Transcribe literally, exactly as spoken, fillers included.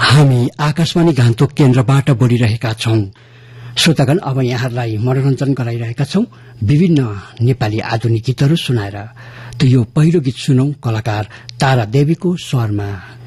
हामी आकाशवाणी गान्तोक केन्द्रबाट बोलिरहेका छौं। श्रोतागण, अब यहाँहरूलाई मनोरञ्जन गराइरहेका छौं विभिन्न नेपाली आधुनिक गीतहरू सुनाएर। त यो पहिलो गीत सुनौ कलाकार तारा देवीको स्वरमा।